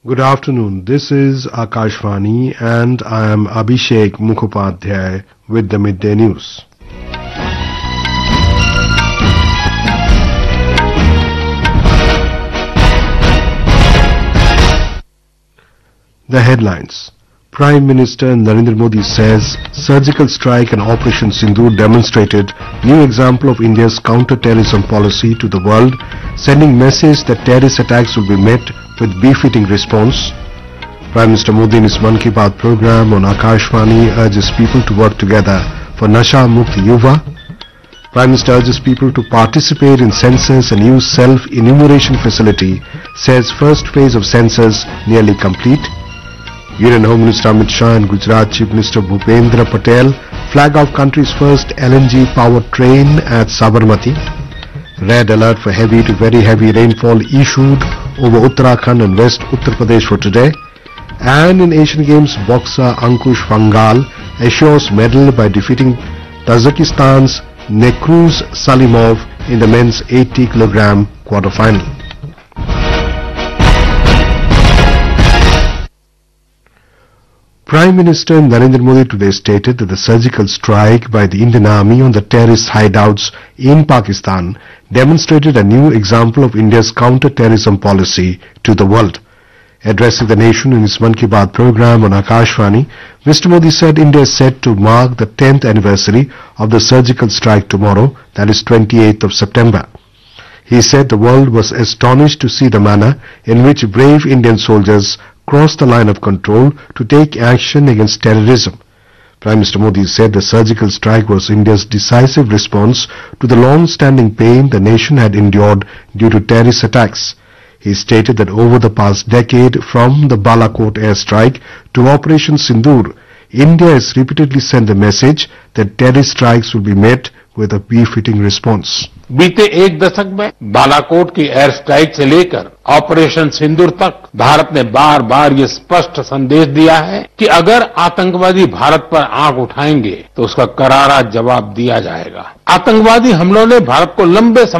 Good afternoon. This is Akashvani and I am Abhishek Mukhopadhyay with the Midday News. The headlines. Prime Minister Narendra Modi says surgical strike and Operation Sindoor demonstrated new example of India's counter-terrorism policy to the world, sending message that terrorist attacks will be met with befitting response. Prime Minister Modi in his Mann Ki Baat program on Akashvani urges people to work together for Nasha Mukt Yuva. Prime Minister urges people to participate in census and use self-enumeration facility, says first phase of census nearly complete. Union Home Minister Amit Shah and Gujarat Chief Minister Bhupendra Patel flag off country's first LNG powered train at Sabarmati. Red alert for heavy to very heavy rainfall issued over Uttarakhand and West Uttar Pradesh for today. And in Asian Games, boxer Ankush Vangal assures medal by defeating Tajikistan's Nekruz Salimov in the men's 80 kg quarter-final. Prime Minister Narendra Modi today stated that the surgical strike by the Indian Army on the terrorist hideouts in Pakistan demonstrated a new example of India's counter-terrorism policy to the world. Addressing the nation in his Mann Ki Baat program on Akashvani, Mr. Modi said India is set to mark the 10th anniversary of the surgical strike tomorrow, that is 28th of September. He said the world was astonished to see the manner in which brave Indian soldiers crossed the line of control to take action against terrorism. Prime Minister Modi said the surgical strike was India's decisive response to the long-standing pain the nation had endured due to terrorist attacks. He stated that over the past decade, from the Balakot airstrike to Operation Sindoor, India has repeatedly sent the message that terrorist strikes will be met with a befitting response. बीते एक दशक में बालाकोट की air strike से लेकर operation सिंदूर तक भारत ने बार बार ये स्पष्ट संदेश दिया है कि अगर आतंकवादी भारत पर आंख उठाएंगे तो उसका करारा जवाब दिया जाएगा। आतंकवादी हमलों ने भारत को लंबे